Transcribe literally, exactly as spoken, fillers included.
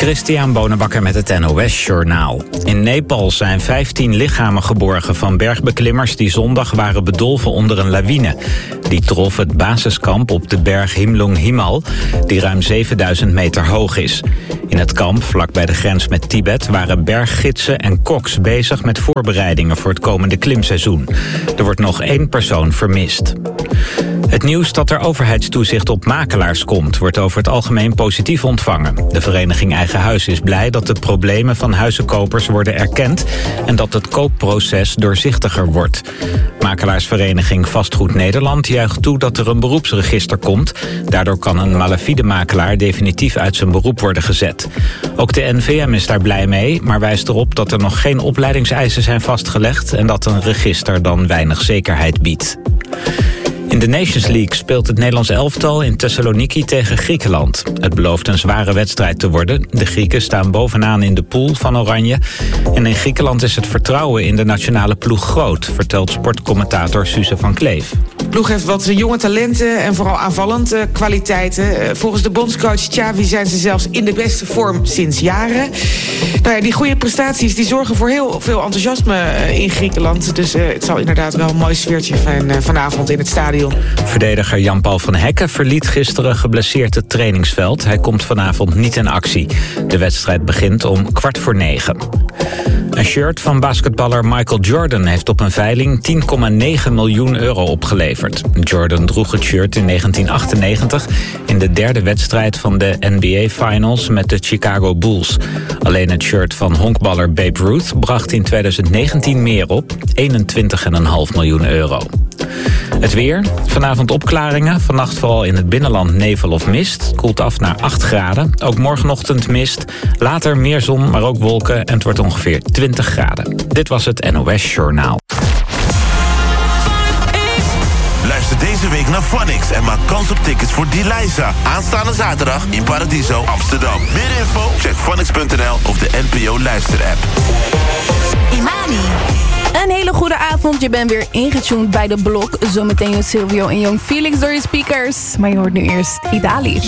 Christian Bonenbakker met het N O S-journaal. In Nepal zijn vijftien lichamen geborgen van bergbeklimmers die zondag waren bedolven onder een lawine. Die trof het basiskamp op de berg Himlung Himal, die ruim zevenduizend meter hoog is. In het kamp, vlak bij de grens met Tibet, waren berggidsen en koks bezig met voorbereidingen voor het komende klimseizoen. Er wordt nog één persoon vermist. Het nieuws dat er overheidstoezicht op makelaars komt, wordt over het algemeen positief ontvangen. De vereniging Eigen Huis is blij dat de problemen van huizenkopers worden erkend en dat het koopproces doorzichtiger wordt. Makelaarsvereniging Vastgoed Nederland juicht toe dat er een beroepsregister komt. Daardoor kan een malafide makelaar definitief uit zijn beroep worden gezet. Ook de N V M is daar blij mee, maar wijst erop dat er nog geen opleidingseisen zijn vastgelegd en dat een register dan weinig zekerheid biedt. In de Nations League speelt het Nederlands elftal in Thessaloniki tegen Griekenland. Het belooft een zware wedstrijd te worden. De Grieken staan bovenaan in de pool van Oranje. En in Griekenland is het vertrouwen in de nationale ploeg groot, vertelt sportcommentator Suze van Kleef. De ploeg heeft wat jonge talenten en vooral aanvallend kwaliteiten. Volgens de bondscoach Xavi zijn ze zelfs in de beste vorm sinds jaren. Nou ja, die goede prestaties die zorgen voor heel veel enthousiasme in Griekenland. Dus uh, het zal inderdaad wel een mooi sfeertje zijn uh, vanavond in het stadion. Verdediger Jan-Paul van Hekken verliet gisteren geblesseerd het trainingsveld. Hij komt vanavond niet in actie. De wedstrijd begint om kwart voor negen. Een shirt van basketballer Michael Jordan heeft op een veiling tien komma negen miljoen euro opgeleverd. Jordan droeg het shirt in negentien achtennegentig in de derde wedstrijd van de N B A Finals met de Chicago Bulls. Alleen het shirt van honkballer Babe Ruth bracht in twintig negentien meer op, eenentwintig komma vijf miljoen euro. Het weer. Vanavond opklaringen. Vannacht vooral in het binnenland nevel of mist. Het koelt af naar acht graden. Ook morgenochtend mist. Later meer zon, maar ook wolken. En het wordt ongeveer twintig graden. Dit was het N O S-journaal. Luister deze week naar Phonics en maak kans op tickets voor Deliza. Aanstaande zaterdag in Paradiso, Amsterdam. Meer info? Check phonics punt n l of de N P O luisterapp. Imani. Een hele goede avond, je bent weer ingetuned bij de blok. Zometeen Silvio en Young Felix door je speakers. Maar je hoort nu eerst Idali.